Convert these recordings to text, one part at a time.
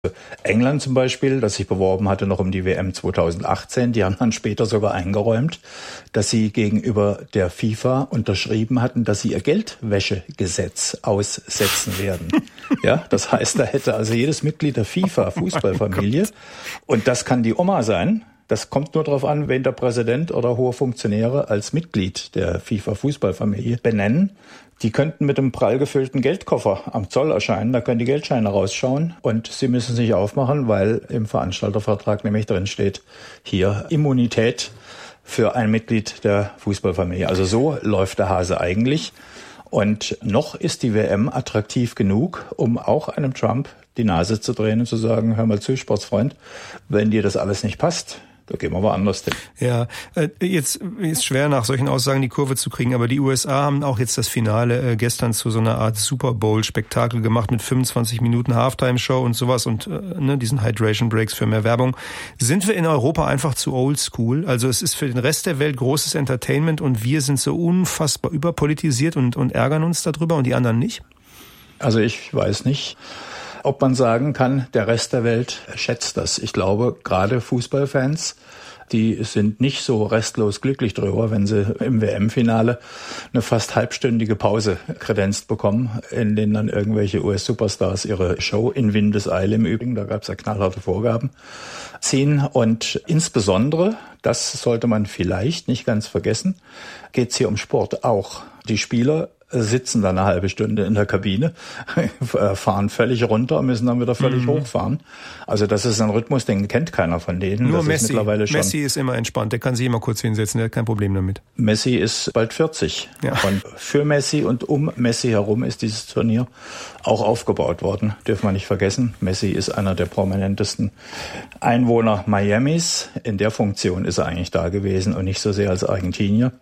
England zum Beispiel, das sich beworben hatte noch um die WM 2018, die haben dann später sogar eingeräumt, dass sie gegenüber der FIFA unterschrieben hatten, dass sie ihr Geldwäschegesetz aussetzen werden. Ja, das heißt, da hätte also jedes Mitglied der FIFA-Fußballfamilie, und das kann die Oma sein. Das kommt nur darauf an, wen der Präsident oder hohe Funktionäre als Mitglied der FIFA-Fußballfamilie benennen. Die könnten mit einem prall gefüllten Geldkoffer am Zoll erscheinen, da können die Geldscheine rausschauen und sie müssen sich aufmachen, weil im Veranstaltervertrag nämlich drin steht, hier Immunität für ein Mitglied der Fußballfamilie. Also so läuft der Hase eigentlich. Und noch ist die WM attraktiv genug, um auch einem Trump die Nase zu drehen und zu sagen, hör mal zu, Sportsfreund, wenn dir das alles nicht passt, da gehen wir woanders hin. Ja, jetzt ist schwer nach solchen Aussagen die Kurve zu kriegen, aber die USA haben auch jetzt das Finale gestern zu so einer Art Super Bowl-Spektakel gemacht mit 25 Minuten Halftime-Show und sowas und diesen Hydration-Breaks für mehr Werbung. Sind wir in Europa einfach zu oldschool? Also es ist für den Rest der Welt großes Entertainment und wir sind so unfassbar überpolitisiert und ärgern uns darüber und die anderen nicht? Also ich weiß nicht, ob man sagen kann, der Rest der Welt schätzt das. Ich glaube, gerade Fußballfans, die sind nicht so restlos glücklich drüber, wenn sie im WM-Finale eine fast halbstündige Pause kredenzt bekommen, in denen dann irgendwelche US-Superstars ihre Show in Windeseile im Übrigen, da gab es ja knallharte Vorgaben, ziehen. Und insbesondere, das sollte man vielleicht nicht ganz vergessen, geht es hier um Sport auch. Die Spieler sitzen dann eine halbe Stunde in der Kabine, fahren völlig runter und müssen dann wieder völlig hochfahren. Also das ist ein Rhythmus, den kennt keiner von denen. Nur das Messi. Ist mittlerweile schon. Messi ist immer entspannt, der kann sich immer kurz hinsetzen, der hat kein Problem damit. Messi ist bald 40. Ja. Und für Messi und um Messi herum ist dieses Turnier auch aufgebaut worden. Dürfen wir nicht vergessen. Messi ist einer der prominentesten Einwohner Miamis. In der Funktion ist er eigentlich da gewesen und nicht so sehr als Argentinier.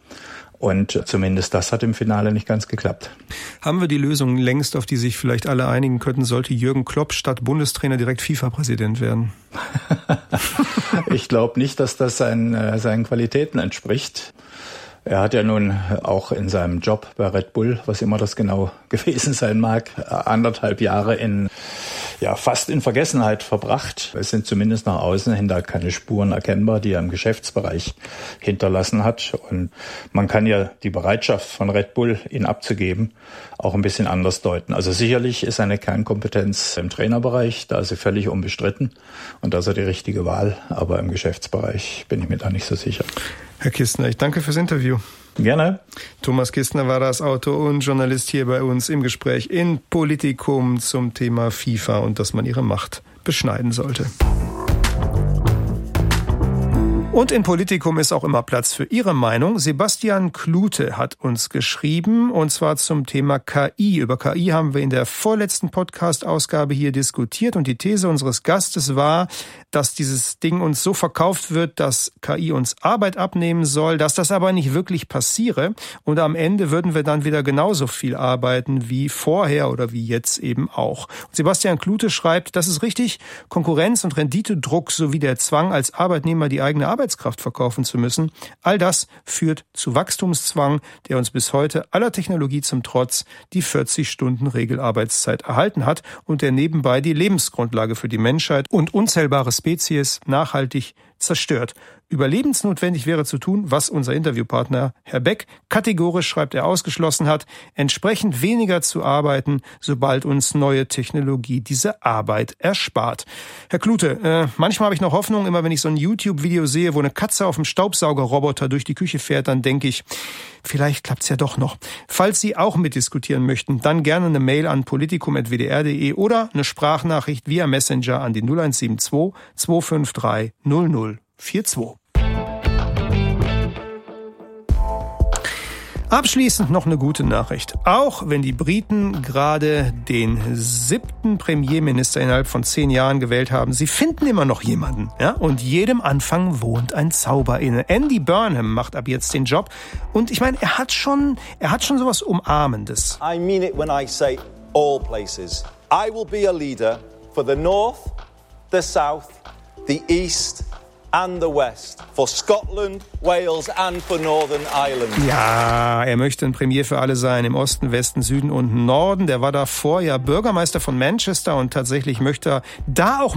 Und zumindest das hat im Finale nicht ganz geklappt. Haben wir die Lösung längst, auf die sich vielleicht alle einigen könnten, sollte Jürgen Klopp statt Bundestrainer direkt FIFA-Präsident werden? Ich glaube nicht, dass das seinen Qualitäten entspricht. Er hat ja nun auch in seinem Job bei Red Bull, was immer das genau gewesen sein mag, 1,5 Jahre fast in Vergessenheit verbracht. Es sind zumindest nach außen hin da keine Spuren erkennbar, die er im Geschäftsbereich hinterlassen hat. Und man kann ja die Bereitschaft von Red Bull, ihn abzugeben, auch ein bisschen anders deuten. Also sicherlich ist seine Kernkompetenz im Trainerbereich, da ist sie völlig unbestritten und das ist die richtige Wahl. Aber im Geschäftsbereich bin ich mir da nicht so sicher. Herr Kistner, ich danke fürs Interview. Gerne. Thomas Kistner war das, Autor und Journalist hier bei uns im Gespräch in Politikum zum Thema FIFA und dass man ihre Macht beschneiden sollte. Und in Politikum ist auch immer Platz für Ihre Meinung. Sebastian Klute hat uns geschrieben, und zwar zum Thema KI. Über KI haben wir in der vorletzten Podcast-Ausgabe hier diskutiert und die These unseres Gastes war, dass dieses Ding uns so verkauft wird, dass KI uns Arbeit abnehmen soll, dass das aber nicht wirklich passiere und am Ende würden wir dann wieder genauso viel arbeiten wie vorher oder wie jetzt eben auch. Und Sebastian Klute schreibt, das ist richtig, Konkurrenz und Renditedruck sowie der Zwang, als Arbeitnehmer die eigene Arbeitskraft verkaufen zu müssen, all das führt zu Wachstumszwang, der uns bis heute aller Technologie zum Trotz die 40-Stunden-Regelarbeitszeit erhalten hat und der nebenbei die Lebensgrundlage für die Menschheit und unzählbare Spezies nachhaltig zerstört. Überlebensnotwendig wäre zu tun, was unser Interviewpartner Herr Beck kategorisch, schreibt er, ausgeschlossen hat, entsprechend weniger zu arbeiten, sobald uns neue Technologie diese Arbeit erspart. Herr Klute, manchmal habe ich noch Hoffnung, immer wenn ich so ein YouTube-Video sehe, wo eine Katze auf dem Staubsaugerroboter durch die Küche fährt, dann denke ich, vielleicht klappt's ja doch noch. Falls Sie auch mitdiskutieren möchten, dann gerne eine Mail an politikum@wdr.de oder eine Sprachnachricht via Messenger an die 0172 253 0042. Abschließend noch eine gute Nachricht. Auch wenn die Briten gerade den 7. Premierminister innerhalb von 10 Jahren gewählt haben, sie finden immer noch jemanden. Ja? Und jedem Anfang wohnt ein Zauber inne. Andy Burnham macht ab jetzt den Job. Und ich meine, er hat schon sowas Umarmendes. I mean it when I say all places. I will be a leader for the North, the South, the East and the West, for Scotland, Wales and for Northern Ireland. Ja, er möchte ein Premier für alle sein, im Osten, Westen, Süden und Norden. Der war davor ja Bürgermeister von Manchester und tatsächlich möchte er da auch